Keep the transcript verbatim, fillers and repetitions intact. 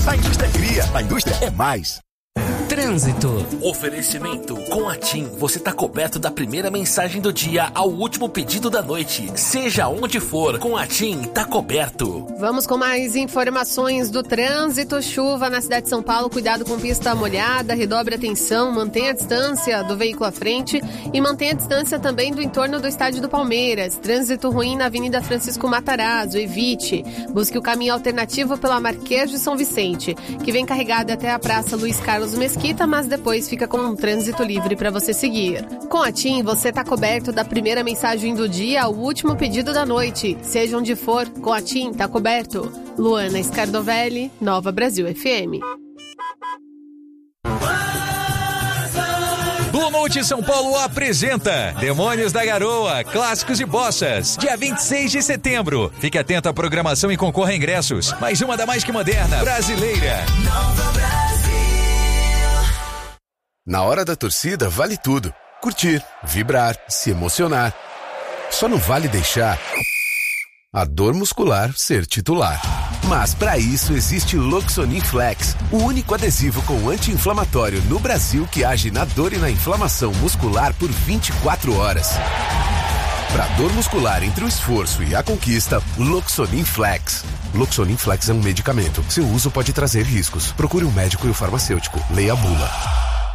A indústria cria, a indústria é mais. Trânsito. Oferecimento. Com a TIM, você tá coberto da primeira mensagem do dia ao último pedido da noite. Seja onde for, com a TIM, tá coberto. Vamos com mais informações do trânsito. Chuva na cidade de São Paulo, cuidado com pista molhada, redobre a atenção, mantenha a distância do veículo à frente e mantenha a distância também do entorno do estádio do Palmeiras. Trânsito ruim na Avenida Francisco Matarazzo, evite. Busque o caminho alternativo pela Marquês de São Vicente, que vem carregado até a Praça Luiz Carlos Mesquita, mas depois fica com um trânsito livre para você seguir. Com a TIM, você está coberto da primeira mensagem do dia ao último pedido da noite. Seja onde for, com a TIM tá coberto. Luana Scardovelli, Nova Brasil F M. Blue Note São Paulo apresenta Demônios da Garoa, Clássicos e Bossas, dia vinte e seis de setembro. Fique atento à programação e concorra a ingressos. Mais uma da mais que moderna, brasileira. Nova Brasil. Na hora da torcida, vale tudo. Curtir, vibrar, se emocionar. Só não vale deixar a dor muscular ser titular. Mas para isso existe Loxonin Flex, o único adesivo com anti-inflamatório no Brasil que age na dor e na inflamação muscular por vinte e quatro horas. Para dor muscular entre o esforço e a conquista, Loxonin Flex. Loxonin Flex é um medicamento. Seu uso pode trazer riscos. Procure um médico e o farmacêutico. Leia a bula.